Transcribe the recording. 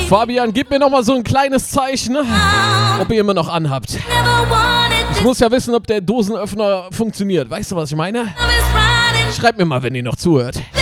Fabian, gib mir noch mal so ein kleines Zeichen, ob ihr immer noch anhabt. Ich muss ja wissen, ob der Dosenöffner funktioniert. Weißt du, was ich meine? Schreibt mir mal, wenn ihr noch zuhört.